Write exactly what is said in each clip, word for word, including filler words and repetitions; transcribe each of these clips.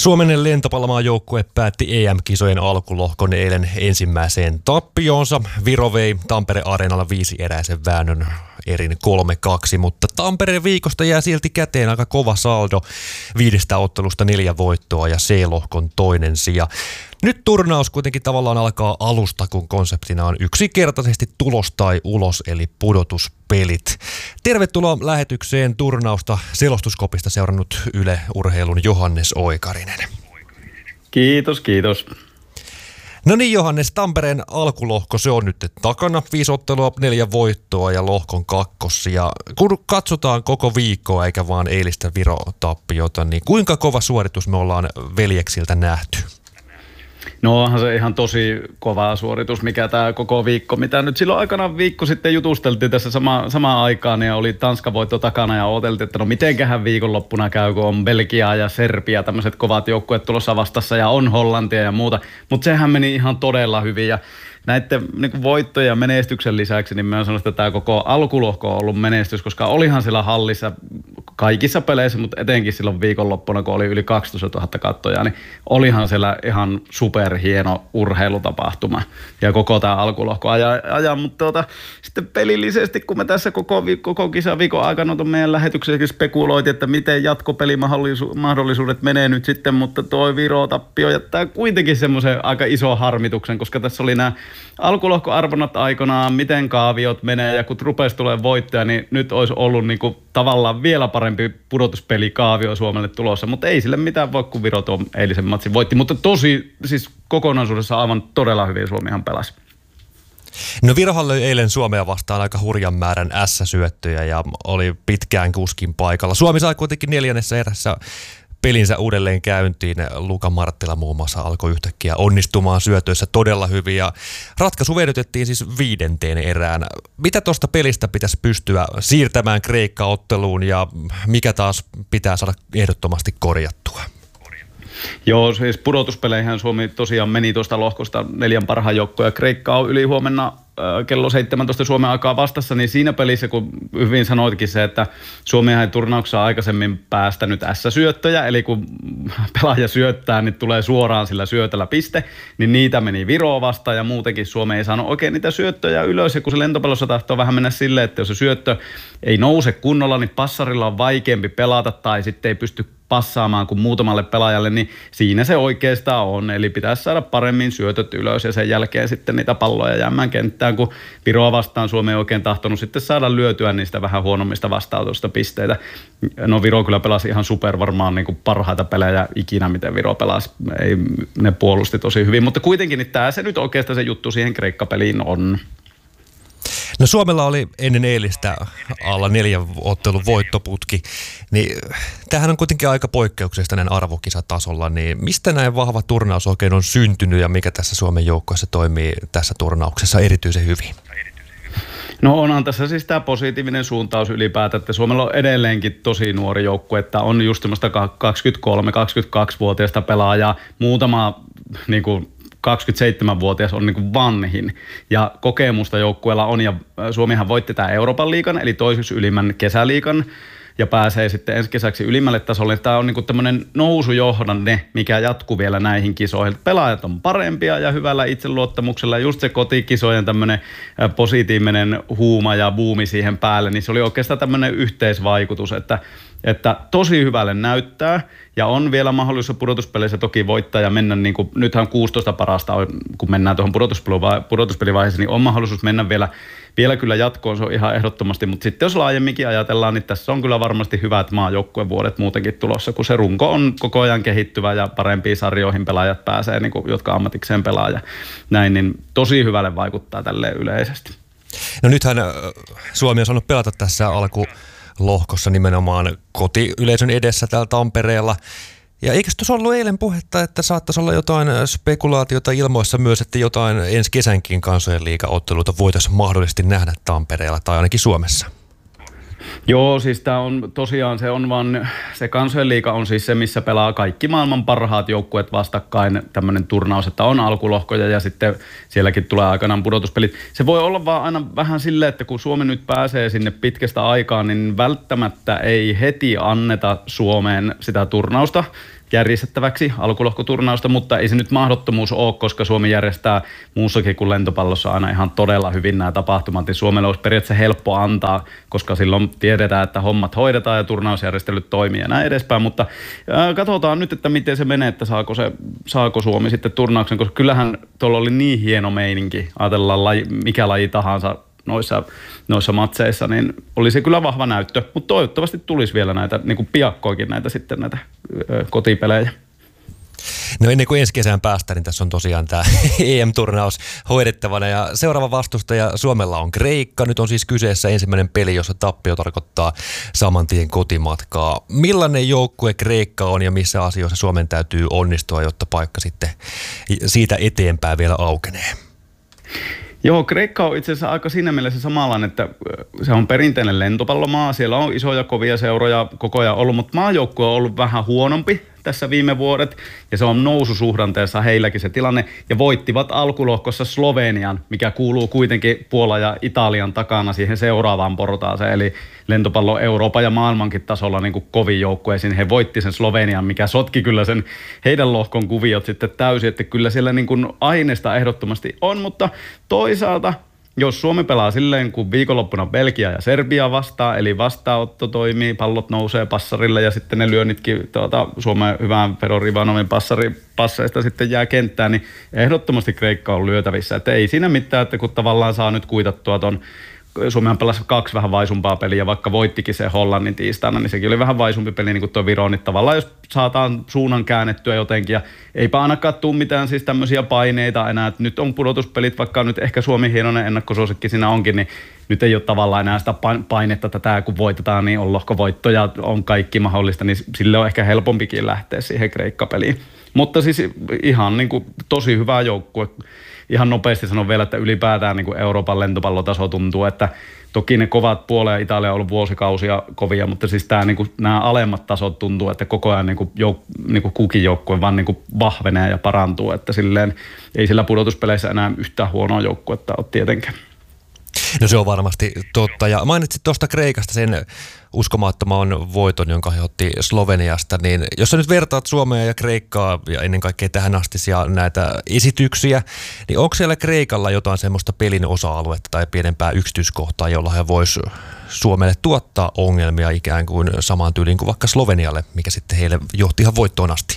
Suomen lentopallomaajoukkue päätti E M-kisojen alkulohkon eilen ensimmäiseen tappioonsa. Viro vei Tampere-areenalla viisi eräisen väännön erin kolme kaksi, mutta Tampereen viikosta jää silti käteen aika kova saldo. Viidestä ottelusta neljä voittoa ja C-lohkon toinen sija. Nyt turnaus kuitenkin tavallaan alkaa alusta, kun konseptina on yksinkertaisesti tulos tai ulos, eli pudotuspelit. Tervetuloa lähetykseen turnausta Selostuskopista seurannut Yle Urheilun Johannes Oikarinen. Kiitos, kiitos. No niin Johannes, Tampereen alkulohko, se on nyt takana. Viisi ottelua, neljä voittoa ja lohkon kakkosia. Kun katsotaan koko viikkoa eikä vaan eilistä Viro-tappiota, niin kuinka kova suoritus me ollaan veljeksiltä nähty? No onhan se ihan tosi kova suoritus, mikä tämä koko viikko, mitä nyt silloin aikana viikko sitten jutusteltiin tässä sama, samaan aikaan ja oli Tanskan voitto takana ja odoteltiin, että no mitenköhän viikonloppuna käy, kun on Belgia ja Serbia, tämmöiset kovat joukkueet tulossa vastassa ja on Hollantia ja muuta, mutta sehän meni ihan todella hyvin ja näiden niin voittojen ja menestyksen lisäksi, niin mä sanon, että tämä koko alkulohko on ollut menestys, koska olihan siellä hallissa kaikissa peleissä, mutta etenkin silloin viikonloppuna, kun oli yli kaksitoistatuhatta katsojaa, niin olihan siellä ihan superhieno urheilutapahtuma. Ja koko tämä alkulohko ajan, ajan. mutta tuota, sitten pelillisesti, kun me tässä koko, koko kisaviikon aikana tuon meidän lähetyksessäkin spekuloitiin, että miten jatkopelimahdollisuudet menee nyt sitten, mutta toi Viro-tappio jättää kuitenkin semmoisen aika iso harmituksen, koska tässä oli nämä alkulohkoarvonnat aikanaan, miten kaaviot menee ja kun rupesi tulemaan voittoja, niin nyt olisi ollut niin kuin tavallaan vielä parempi pudotuspelikaavio Suomelle tulossa, mutta ei sille mitään voi, kun Viro tuon eilisen matsin voitti, mutta tosi siis kokonaisuudessa aivan todella hyvin Suomihan pelasi. No Virohan löi eilen Suomea vastaan aika hurjan määrän ässäsyöttöjä ja oli pitkään kuskin paikalla. Suomi sai kuitenkin neljännessä erässä pelinsä uudelleen käyntiin. Luka Marttila muun muassa alkoi yhtäkkiä onnistumaan syötöissä todella hyvin ja ratkaisu vedytettiin siis viidenteen erään. Mitä tuosta pelistä pitäisi pystyä siirtämään Kreikka-otteluun ja mikä taas pitää saada ehdottomasti korjattua? Joo, siis pudotuspeleihän Suomi tosiaan meni tuosta lohkosta neljän parhaan joukkoon ja Kreikka on yli huomenna äh, kello seitsemäntoista Suomen aikaa vastassa, niin siinä pelissä, kun hyvin sanoitkin se, että Suomihan ei turnauksessa aikaisemmin päästänyt ässäsyöttöjä, eli kun pelaaja syöttää, niin tulee suoraan sillä syötöllä piste, niin niitä meni Viroa vastaan ja muutenkin Suomi ei saanut oikein niitä syöttöjä ylös, ja kun se lentopallossa tahtoo vähän mennä silleen, että jos se syöttö ei nouse kunnolla, niin passarilla on vaikeampi pelata tai sitten ei pysty passaamaan kuin muutamalle pelaajalle, niin siinä se oikeastaan on. Eli pitäisi saada paremmin syötöt ylös ja sen jälkeen sitten niitä palloja jäämään kenttään, kun Viroa vastaan Suomi ei oikein tahtonut sitten saada lyötyä niistä vähän huonommista vastautusta pisteitä. No Viro kyllä pelasi ihan super varmaan niin kuin parhaita pelejä ikinä, miten Viro pelasi. Ei, ne puolusti tosi hyvin, mutta kuitenkin niin tämä se nyt oikeastaan se juttu siihen Kreikka-peliin on. No Suomella oli ennen eilistä alla neljän ottelun voittoputki, niin tämähän on kuitenkin aika poikkeuksellista näin arvokisatasolla, niin mistä näin vahva turnaus oikein on syntynyt ja mikä tässä Suomen joukkueessa toimii tässä turnauksessa erityisen hyvin? No onhan tässä siis tämä positiivinen suuntaus ylipäätään, että Suomella on edelleenkin tosi nuori joukkue, että on just semmoista kaksikymmentäkolme kaksikymmentäkaksi-vuotiaista pelaajaa, muutama niin kuin kaksikymmentäseitsemänvuotias on niin kuin vanhin ja kokemusta joukkueella on ja Suomihan voitti tämä Euroopan liigan eli toiseksi ylimmän kesäliigan ja pääsee sitten ensi kesäksi ylimmälle tasolle. Tämä on niin kuin tämmöinen nousujohdanne, mikä jatkuu vielä näihin kisoihin. Pelaajat on parempia ja hyvällä itseluottamuksella. Just se kotikisojen tämmöinen positiivinen huuma ja buumi siihen päälle, niin se oli oikeastaan tämmöinen yhteisvaikutus, että että tosi hyvälle näyttää ja on vielä mahdollisuus pudotuspeleissä toki voittaa ja mennä, niin kuin, nythän kuusitoista parasta, kun mennään tuohon pudotuspelivaiheeseen, niin on mahdollisuus mennä vielä, vielä kyllä jatkoon, se on ihan ehdottomasti, mutta sitten jos laajemminkin ajatellaan, niin tässä on kyllä varmasti hyvät maajoukkuevuodet muutenkin tulossa, kun se runko on koko ajan kehittyvä ja parempiin sarjoihin pelaajat pääsee, niin kuin, jotka ammatikseen pelaa ja näin, niin tosi hyvälle vaikuttaa tälleen yleisesti. No nythän Suomi on saanut pelata tässä alku lohkossa nimenomaan kotiyleisön edessä täällä Tampereella. Ja eikö tuossa ollut eilen puhetta, että saattaisi olla jotain spekulaatiota ilmoissa myös, että jotain ensi kesänkin kansojen liigaotteluita voitaisiin mahdollisesti nähdä Tampereella tai ainakin Suomessa? Joo, siis tämä on tosiaan, se on vaan, se kansojen liiga on siis se, missä pelaa kaikki maailman parhaat joukkueet vastakkain, tämmöinen turnaus, että on alkulohkoja ja sitten sielläkin tulee aikanaan pudotuspelit. Se voi olla vaan aina vähän silleen, että kun Suomi nyt pääsee sinne pitkästä aikaa, niin välttämättä ei heti anneta Suomeen sitä turnausta. järjestettäväksi alkulohkoturnausta, mutta ei se nyt mahdottomuus ole, koska Suomi järjestää muussakin kuin lentopallossa aina ihan todella hyvin nämä tapahtumat, niin Suomelle olisi periaatteessa helppo antaa, koska silloin tiedetään, että hommat hoidetaan ja turnausjärjestelyt toimii ja näin edespäin, mutta ää, katsotaan nyt, että miten se menee, että saako, se, saako Suomi sitten turnauksen, koska kyllähän tuolla oli niin hieno meininki, ajatellaan laji, mikä laji tahansa noissa, noissa matseissa, niin oli se kyllä vahva näyttö, mutta toivottavasti tulisi vielä näitä, niin kuin piakkoikin näitä sitten näitä ö, kotipelejä. No ennen kuin ensi kesään päästään, niin tässä on tosiaan tämä E M-turnaus hoidettavana ja seuraava vastustaja Suomella on Kreikka. Nyt on siis kyseessä ensimmäinen peli, jossa tappio tarkoittaa saman tien kotimatkaa. Millainen joukkue Kreikka on ja missä asioissa Suomen täytyy onnistua, jotta paikka sitten siitä eteenpäin vielä aukenee? Joo, Kreikka on itse asiassa aika siinä mielessä samanlainen, että se on perinteinen lentopallomaa. Siellä on isoja kovia seuroja koko ajan ollut, mutta maajoukkue on ollut vähän huonompi tässä viime vuodet, ja se on noususuhdanteessa heilläkin se tilanne, ja voittivat alkulohkossa Slovenian, mikä kuuluu kuitenkin Puolan ja Italian takana siihen seuraavaan portaaseen, eli lentopallo Euroopan ja maailmankin tasolla niin kuin kovin joukkueisiin. He voitti sen Slovenian, mikä sotki kyllä sen heidän lohkon kuviot sitten täysin, että kyllä siellä niin kuin aineesta ehdottomasti on, mutta toisaalta jos Suomi pelaa silleen, kun viikonloppuna Belgia ja Serbia vastaa, eli vastaanotto toimii, pallot nousee passarille ja sitten ne lyönnitkin tuota, Suomen hyvään Fedor Ivanovin passeista sitten jää kenttään, niin ehdottomasti Kreikka on lyötävissä. Että ei siinä mitään, että kun tavallaan saa nyt kuitattua ton, Suomihan pelasi kaksi vähän vaisumpaa peliä, vaikka voittikin se Hollannin tiistaina, niin sekin oli vähän vaisumpi peli niin kuin tuo Viro, niin tavallaan jos saataan suunnan käännettyä jotenkin, ja eipä ainakaan tule mitään siis tämmöisiä paineita enää, että nyt on pudotuspelit, vaikka nyt ehkä Suomi hienoinen ennakkosuosikki siinä onkin, niin nyt ei ole tavallaan enää sitä painetta, että tämä kun voitetaan, niin on lohkovoitto ja on kaikki mahdollista, niin sille on ehkä helpompikin lähteä siihen Kreikka-peliin. Mutta siis ihan niin kuin tosi hyvä joukkue. Ihan nopeasti sanon vielä, että ylipäätään niin kuin Euroopan lentopallotaso tuntuu, että toki ne kovat Puola ja Italia on ollut vuosikausia kovia, mutta siis tämä, niin kuin, nämä alemmat tasot tuntuu, että koko ajan niin kuin jouk- niin kuin kukin joukkue vaan niin kuin vahvenee ja parantuu, että silleen ei sillä pudotuspeleissä enää yhtään huonoa joukkuetta ole tietenkään. No se on varmasti totta. Ja mainitsit tuosta Kreikasta sen uskomattoman voiton, jonka he otti Sloveniasta, niin jos sä nyt vertaat Suomea ja Kreikkaa ja ennen kaikkea tähän astisia näitä esityksiä, niin onko siellä Kreikalla jotain semmoista pelin osa-aluetta tai pienempää yksityiskohtaa, jolla he vois Suomelle tuottaa ongelmia ikään kuin samaan tyyliin kuin vaikka Slovenialle, mikä sitten heille johti ihan voittoon asti?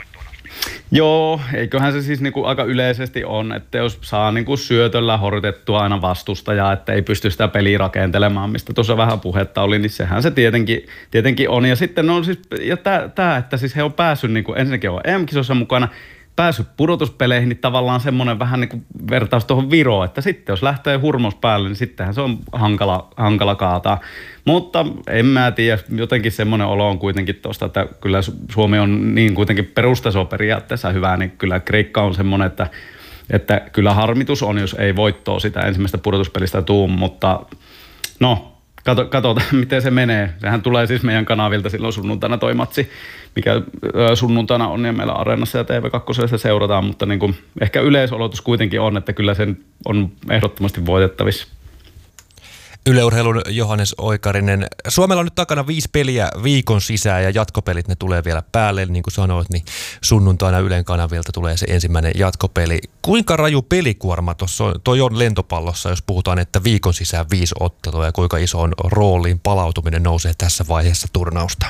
Joo, eiköhän se siis niinku aika yleisesti on, että jos saa niinku syötöllä horjutettua aina vastustajaa, että ei pysty sitä peliä rakentelemaan, mistä tuossa vähän puhetta oli, niin sehän se tietenkin, tietenkin on. Ja sitten on siis, ja tämä, että siis he on päässyt, niinku, ensinnäkin on E M-kisossa mukana, päässyt pudotuspeleihin, niin tavallaan semmoinen vähän niin kuin vertaus tuohon Viroon, että sitten jos lähtee hurmos päälle, niin sittenhän se on hankala, hankala kaataa. Mutta en mä tiedä, jotenkin semmoinen olo on kuitenkin tuosta, että kyllä Suomi on niin kuitenkin perustaso periaatteessa hyvä, niin kyllä Kreikka on semmoinen, että, että kyllä harmitus on, jos ei voittoa sitä ensimmäistä pudotuspelistä tuu, mutta no, katsotaan, miten se menee. Sehän tulee siis meidän kanavilta silloin sunnuntaina toi matsi, mikä sunnuntaina on ja meillä Areenassa ja T V kaksi seurataan, mutta niin kuin ehkä yleisolotus kuitenkin on, että kyllä sen on ehdottomasti voitettavissa. Yle Urheilun Johannes Oikarinen. Suomella on nyt takana viisi peliä viikon sisään ja jatkopelit ne tulee vielä päälle. Niin kuin sanoit, niin sunnuntaina Ylen kanavilta tulee se ensimmäinen jatkopeli. Kuinka raju pelikuorma tuossa toi on lentopallossa, jos puhutaan, että viikon sisään viisi ottelua ja kuinka isoon rooliin palautuminen nousee tässä vaiheessa turnausta?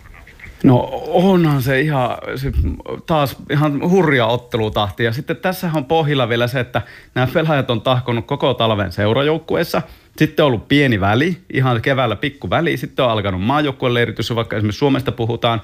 No onhan se ihan se taas ihan hurja ottelutahti ja sitten tässä on pohjilla vielä se, että nämä pelaajat on tahkonut koko talven seurajoukkueessa. Sitten on ollut pieni väli, ihan keväällä pikku väli. Sitten on alkanut maajoukkueen leiritys, vaikka esimerkiksi Suomesta puhutaan.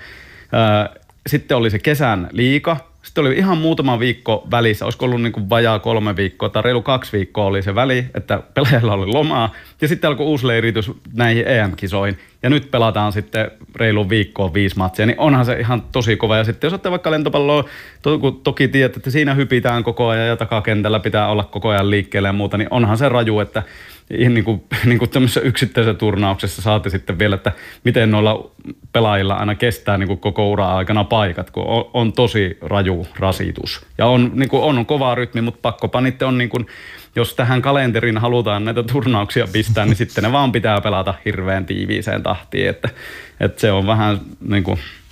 Sitten oli se kesän liiga. Sitten oli ihan muutama viikko välissä. Olisiko ollut niin kuin vajaa kolme viikkoa tai reilu kaksi viikkoa oli se väli, että pelaajilla oli lomaa. Ja sitten alkoi uusi leiritys näihin E M-kisoihin. Ja nyt pelataan sitten reilu viikkoa viisi matsia. Niin onhan se ihan tosi kova. Ja sitten jos olette vaikka lentopalloa, to, kun toki tiedät, että siinä hypitään koko ajan ja takakentällä pitää olla koko ajan liikkeellä ja muuta, niin onhan se raju, että ihan niin kuin, niin kuin tämmöisessä yksittäisessä turnauksessa saati sitten vielä, että miten noilla pelaajilla aina kestää niin kuin koko ura aikana paikat, kun on, on tosi raju rasitus. Ja on, niin kuin, on kova rytmi, mutta pakkopa niiden on, niin kuin, jos tähän kalenteriin halutaan näitä turnauksia pistää, niin sitten ne vaan pitää pelata hirveän tiiviiseen tahtiin, että, että se on vähän niin kuin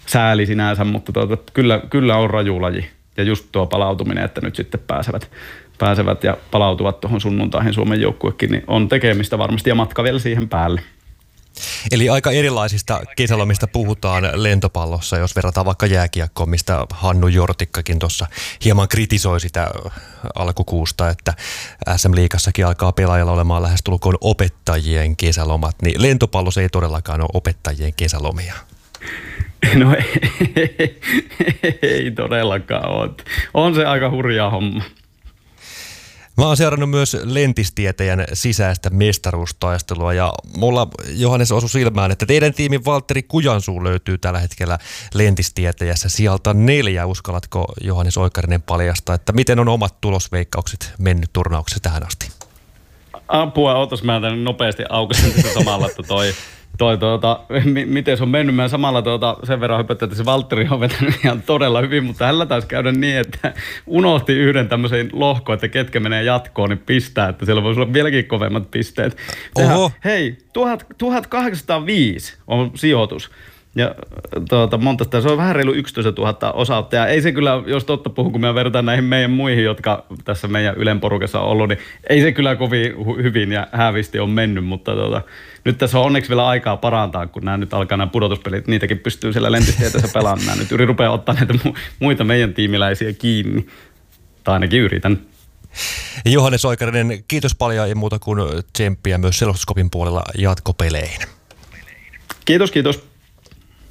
sääli sinänsä, mutta tuota, kyllä, kyllä on raju laji. Ja just tuo palautuminen, että nyt sitten pääsevät, pääsevät ja palautuvat tuohon sunnuntaihin Suomen joukkuekin, niin on tekemistä varmasti ja matka vielä siihen päälle. Eli aika erilaisista kesälomista puhutaan lentopallossa, jos verrataan vaikka jääkiekkoon, mistä Hannu Jortikkakin tuossa hieman kritisoi sitä alkukuusta, että S M-liigassakin alkaa pelaajalla olemaan lähestulkoon opettajien kesälomat, niin lentopallossa ei todellakaan ole opettajien kesälomia. No ei, ei todellakaan ole. On se aika hurjaa homma. Mä oon seurannut myös lentistietäjän sisäistä mestaruustaistelua ja mulla, Johannes, osui silmään, että teidän tiimin Valtteri Kujansuu löytyy tällä hetkellä lentistietäjässä sieltä neljä. Uskallatko, Johannes Oikarinen, paljastaa, että miten on omat tulosveikkaukset mennyt turnauksessa tähän asti? Apua, ootas mä tänne nopeasti aukasin tässä samalla, että toi... Toi, tuota, m- miten se on mennyt. Mä samalla tuota, sen verran hypättä, että se Valtteri on vetänyt ihan todella hyvin, mutta hänellä taisi käydä niin, että unohti yhden tämmöisen lohkon, että ketkä menee jatkoon, niin pistää, että siellä voisi olla vieläkin kovemmat pisteet. Tehdään, Oho. hei, tuhatkahdeksansataaviisi on sijoitus. Ja tuota, monta sitä, se on vähän reilu yksitoistatuhatta osauttajaa. Ei se kyllä, jos totta puhun, kun me vertaan näihin meidän muihin, jotka tässä meidän Ylen porukassa on ollut, niin ei se kyllä kovin hyvin ja hävisti on mennyt, mutta tuota, nyt tässä on onneksi vielä aikaa parantaa, kun nämä nyt alkaa nämä pudotuspelit, niitäkin pystyy siellä lentistieteessä pelaamaan. Nämä nyt yri rupeaa ottaa näitä muita meidän tiimiläisiä kiinni, tai ainakin yritän. Johannes Oikarinen, kiitos paljon, ei muuta kuin tsemppiä myös Selostuskopin puolella jatkopeleihin. Kiitos, kiitos.